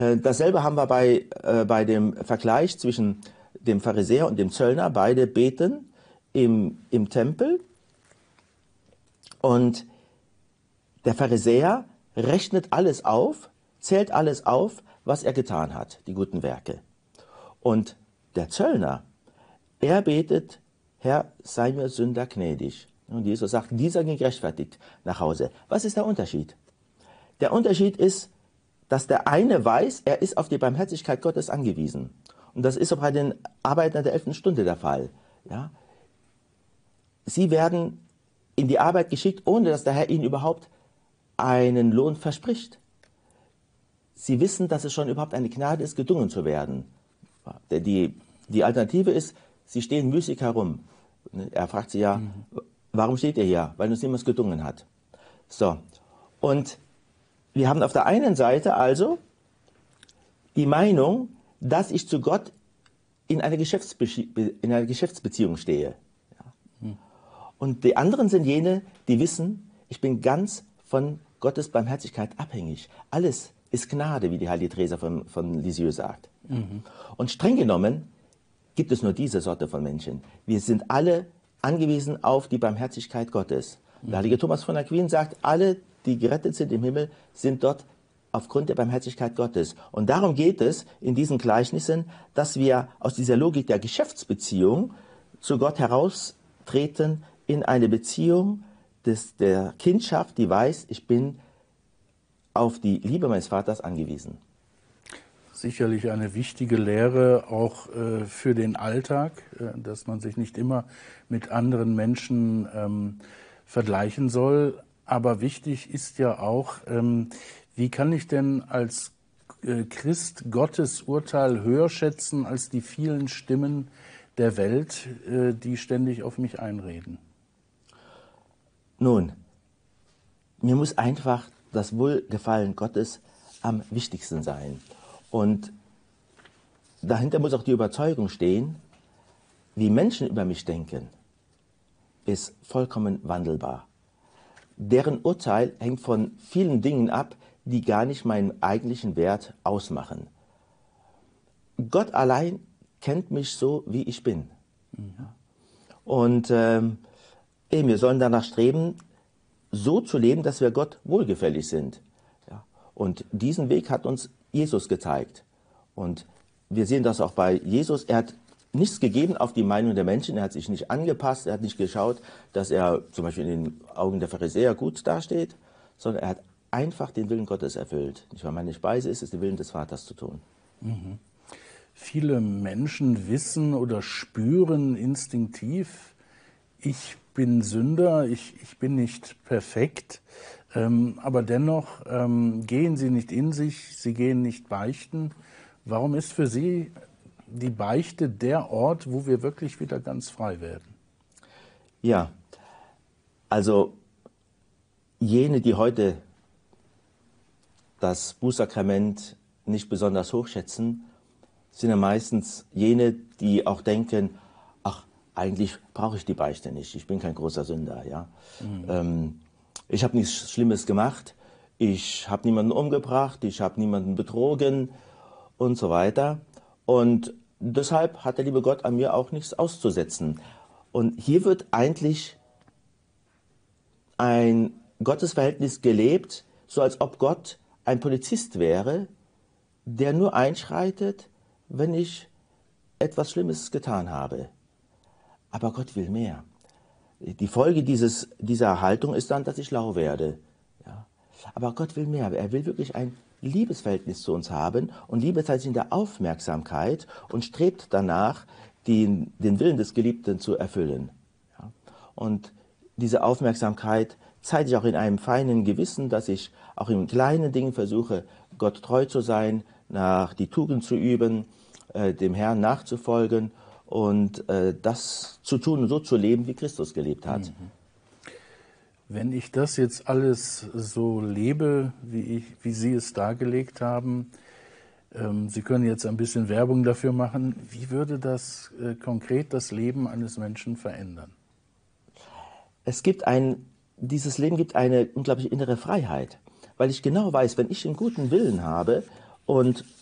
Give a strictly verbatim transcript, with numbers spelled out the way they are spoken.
Dasselbe haben wir bei, äh, bei dem Vergleich zwischen dem Pharisäer und dem Zöllner. Beide beten im, im Tempel. Und der Pharisäer rechnet alles auf, zählt alles auf, was er getan hat, die guten Werke. Und der Zöllner, er betet, Herr, sei mir Sünder gnädig. Und Jesus sagt, dieser ging gerechtfertigt nach Hause. Was ist der Unterschied? Der Unterschied ist, dass der eine weiß, er ist auf die Barmherzigkeit Gottes angewiesen. Und das ist auch bei den Arbeitern der elften Stunde der Fall. Ja? Sie werden in die Arbeit geschickt, ohne dass der Herr ihnen überhaupt einen Lohn verspricht. Sie wissen, dass es schon überhaupt eine Gnade ist, gedungen zu werden. Die, die Alternative ist, sie stehen müßig herum. Er fragt sie ja, mhm. warum steht ihr hier? Weil uns niemand gedungen hat. So, und wir haben auf der einen Seite also die Meinung, dass ich zu Gott in einer, Geschäftsbe in einer Geschäftsbeziehung stehe. Ja. Und die anderen sind jene, die wissen, ich bin ganz von Gottes Barmherzigkeit abhängig. Alles ist Gnade, wie die heilige Teresa von, von Lisieux sagt. Mhm. Und streng genommen gibt es nur diese Sorte von Menschen. Wir sind alle angewiesen auf die Barmherzigkeit Gottes. Der heilige Thomas von Aquin sagt, alle, die gerettet sind im Himmel, sind dort aufgrund der Barmherzigkeit Gottes. Und darum geht es in diesen Gleichnissen, dass wir aus dieser Logik der Geschäftsbeziehung zu Gott heraustreten in eine Beziehung des, der Kindschaft, die weiß, ich bin auf die Liebe meines Vaters angewiesen. Sicherlich eine wichtige Lehre auch äh, für den Alltag, äh, dass man sich nicht immer mit anderen Menschen ähm, vergleichen soll. Aber wichtig ist ja auch, ähm, wie kann ich denn als äh, Christ Gottes Urteil höher schätzen als die vielen Stimmen der Welt, äh, die ständig auf mich einreden? Nun, mir muss einfach das Wohlgefallen Gottes am wichtigsten sein. Und dahinter muss auch die Überzeugung stehen, wie Menschen über mich denken, ist vollkommen wandelbar. Deren Urteil hängt von vielen Dingen ab, die gar nicht meinen eigentlichen Wert ausmachen. Gott allein kennt mich so, wie ich bin. Mhm. Und ähm, eben, wir sollen danach streben, so zu leben, dass wir Gott wohlgefällig sind. Ja. Und diesen Weg hat uns Jesus gezeigt. Und wir sehen das auch bei Jesus. Er hat nichts gegeben auf die Meinung der Menschen. Er hat sich nicht angepasst. Er hat nicht geschaut, dass er zum Beispiel in den Augen der Pharisäer gut dasteht, sondern er hat einfach den Willen Gottes erfüllt. Nicht, weil meine Speise ist, ist der Willen des Vaters zu tun. Mhm. Viele Menschen wissen oder spüren instinktiv, ich bin Sünder, ich, ich bin nicht perfekt, ähm, aber dennoch ähm, gehen sie nicht in sich, sie gehen nicht beichten. Warum ist für Sie die Beichte der Ort, wo wir wirklich wieder ganz frei werden? Ja, also jene, die heute das Bußsakrament nicht besonders hochschätzen, sind ja meistens jene, die auch denken, ach, eigentlich brauche ich die Beichte nicht, ich bin kein großer Sünder. Ja? Mhm. Ähm, ich habe nichts Schlimmes gemacht, ich habe niemanden umgebracht, ich habe niemanden betrogen und so weiter. Und deshalb hat der liebe Gott an mir auch nichts auszusetzen. Und hier wird eigentlich ein Gottesverhältnis gelebt, so als ob Gott ein Polizist wäre, der nur einschreitet, wenn ich etwas Schlimmes getan habe. Aber Gott will mehr. Die Folge dieses, dieser Haltung ist dann, dass ich lau werde. Ja. Aber Gott will mehr. Er will wirklich ein Liebesverhältnis zu uns haben. Und Liebe zeigt sich in der Aufmerksamkeit und strebt danach, den, den Willen des Geliebten zu erfüllen. Ja. Und diese Aufmerksamkeit zeigt sich auch in einem feinen Gewissen, dass ich auch in kleinen Dingen versuche, Gott treu zu sein, nach die Tugend zu üben, äh, dem Herrn nachzufolgen und äh, das zu tun und so zu leben, wie Christus gelebt hat. Mhm. Wenn ich das jetzt alles so lebe, wie, ich, wie Sie es dargelegt haben, ähm, Sie können jetzt ein bisschen Werbung dafür machen, wie würde das äh, konkret das Leben eines Menschen verändern? Es gibt ein, dieses Leben gibt eine unglaubliche innere Freiheit, weil ich genau weiß, wenn ich einen guten Willen habe und